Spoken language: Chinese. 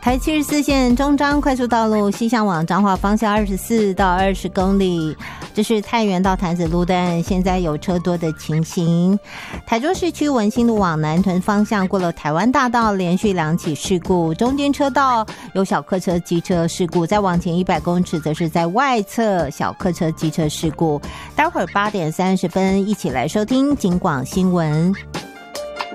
台74线中彰快速道路西向往彰化方向24到20公里，这是太原到潭子路段，现在有车多的情形。台中市区文心路往南屯方向过了台湾大道，连续2起事故，中间车道有小客车机车事故，再往前100公尺则是在外侧小客车机车事故。待会儿8点30分一起来收听警广新闻。